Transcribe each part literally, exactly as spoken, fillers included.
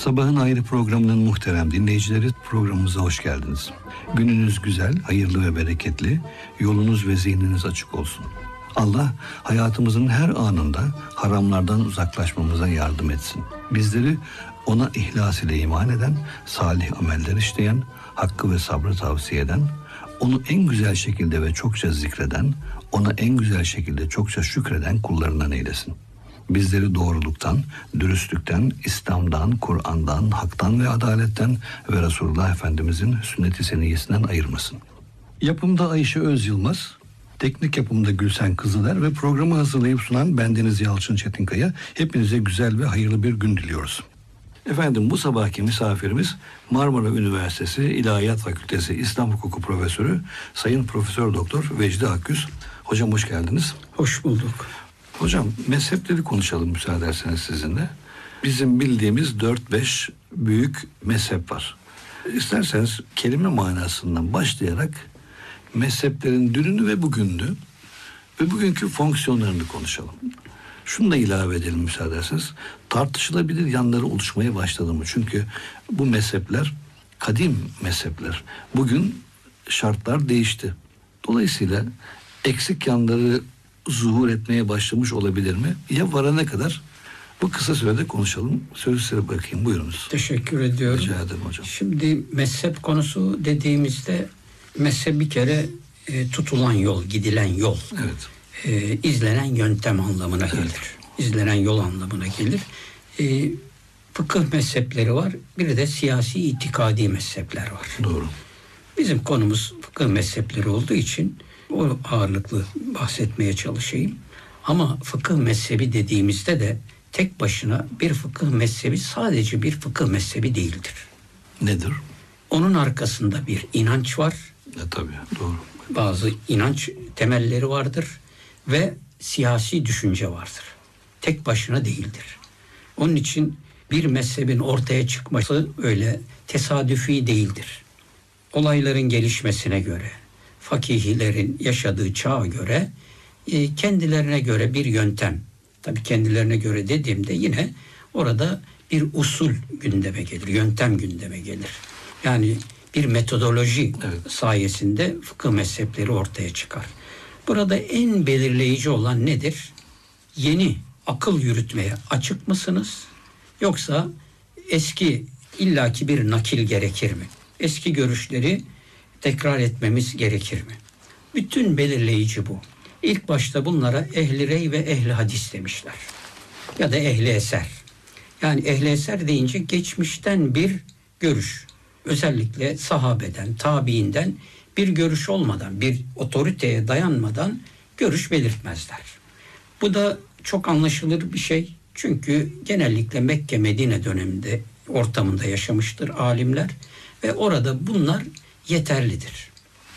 Sabahın Ayrı programının muhterem dinleyicileri, programımıza hoş geldiniz. Gününüz güzel, hayırlı ve bereketli, yolunuz ve zihniniz açık olsun. Allah hayatımızın her anında haramlardan uzaklaşmamıza yardım etsin. Bizleri ona ihlas ile iman eden, salih ameller işleyen, hakkı ve sabrı tavsiye eden, onu en güzel şekilde ve çokça zikreden, ona en güzel şekilde çokça şükreden kullarından eylesin. Bizleri doğruluktan, dürüstlükten, İslam'dan, Kur'an'dan, haktan ve adaletten ve Resulullah Efendimizin sünnet-i seniyyesinden ayırmasın. Yapımda Ayşe Öz Yılmaz, teknik yapımda Gülsen Kızıler ve programı hazırlayıp sunan bendeniz Yalçın Çetinkaya. Hepinize güzel ve hayırlı bir gün diliyoruz. Efendim, bu sabahki misafirimiz Marmara Üniversitesi İlahiyat Fakültesi İslam Hukuku Profesörü Sayın Profesör Doktor Vecdi Akgüz. Hocam hoş geldiniz. Hoş bulduk. Hocam, mezhepleri konuşalım müsaade ederseniz sizinle. Bizim bildiğimiz dört beş büyük mezhep var. İsterseniz kelime manasından başlayarak mezheplerin dününü ve bugününü ve bugünkü fonksiyonlarını konuşalım. Şunu da ilave edelim müsaade ederseniz. Tartışılabilir yanları oluşmaya başladı mı? Çünkü bu mezhepler kadim mezhepler. Bugün şartlar değişti. Dolayısıyla eksik yanları zuhur etmeye başlamış olabilir mi? Ya varana kadar bu kısa sürede konuşalım. Sözü size bırakayım. Buyurunuz. Teşekkür ediyorum. Rica ederim hocam. Şimdi mezhep konusu dediğimizde mezhep bir kere e, tutulan yol, gidilen yol. Evet. E, izlenen yöntem anlamına gelir. Evet. İzlenen yol anlamına gelir. E, fıkıh mezhepleri var. Bir de siyasi itikadi mezhepler var. Doğru. Bizim konumuz fıkıh mezhepleri olduğu için o ağırlıklı bahsetmeye çalışayım. Ama fıkıh mezhebi dediğimizde de tek başına bir fıkıh mezhebi sadece bir fıkıh mezhebi değildir. Nedir? Onun arkasında bir inanç var. E, tabii doğru. Bazı inanç temelleri vardır ve siyasi düşünce vardır. Tek başına değildir. Onun için bir mezhebin ortaya çıkması öyle tesadüfi değildir. Olayların gelişmesine göre, fakihlerin yaşadığı çağa göre, kendilerine göre bir yöntem. Tabii kendilerine göre dediğimde yine orada bir usul gündeme gelir, yöntem gündeme gelir. Yani bir metodoloji evet. sayesinde fıkıh mezhepleri ortaya çıkar. Burada en belirleyici olan nedir? Yeni akıl yürütmeye açık mısınız? Yoksa eski illaki bir nakil gerekir mi? Eski görüşleri tekrar etmemiz gerekir mi? Bütün belirleyici bu. İlk başta bunlara ehli rey ve ehli hadis demişler. Ya da ehli eser. Yani ehli eser deyince geçmişten bir görüş. Özellikle sahabeden, tabiinden bir görüş olmadan, bir otoriteye dayanmadan görüş belirtmezler. Bu da çok anlaşılır bir şey. Çünkü genellikle Mekke, Medine döneminde ortamında yaşamıştır alimler ve orada bunlar yeterlidir.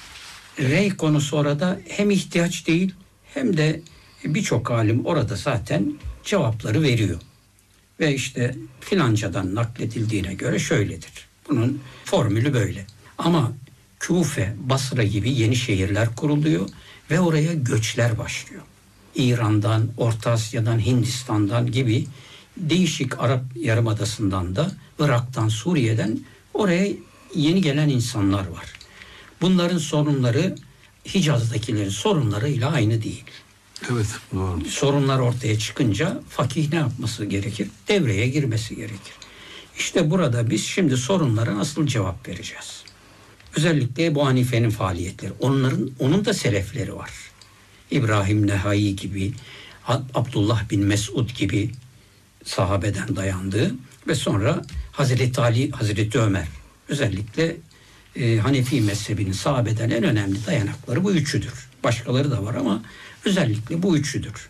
Rey konusu orada hem ihtiyaç değil hem de birçok alim orada zaten cevapları veriyor. Ve işte filancadan nakledildiğine göre şöyledir. Bunun formülü böyle. Ama Küfe, Basra gibi yeni şehirler kuruluyor ve oraya göçler başlıyor. İran'dan, Orta Asya'dan, Hindistan'dan gibi değişik Arap Yarımadası'ndan da, Irak'tan, Suriye'den oraya yeni gelen insanlar var. Bunların sorunları Hicaz'dakilerin sorunlarıyla aynı değil. Evet, doğru. Sorunlar ortaya çıkınca fakih ne yapması gerekir? Devreye girmesi gerekir. İşte burada biz şimdi sorunlara nasıl cevap vereceğiz? Özellikle Ebu Hanife'nin faaliyetleri. Onların, onun da selefleri var. İbrahim Nehai gibi, Abdullah bin Mesud gibi sahabeden dayandığı ve sonra Hazreti Ali, Hazreti Ömer. Özellikle e, Hanefi mezhebinin sahabeden en önemli dayanakları bu üçüdür. Başkaları da var ama özellikle bu üçüdür.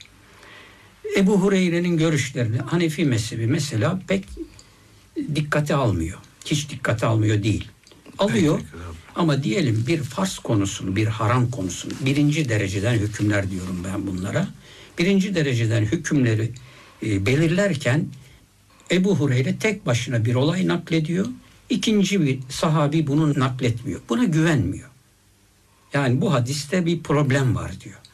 Ebu Hureyre'nin görüşlerini Hanefi mezhebi mesela pek dikkate almıyor. Hiç dikkate almıyor değil. Alıyor ama diyelim bir farz konusunu, bir haram konusunu, birinci dereceden hükümler diyorum ben bunlara. Birinci dereceden hükümleri e, belirlerken Ebu Hureyre tek başına bir olay naklediyor. İkinci bir sahabi bunu nakletmiyor. Buna güvenmiyor. Yani bu hadiste bir problem var diyor.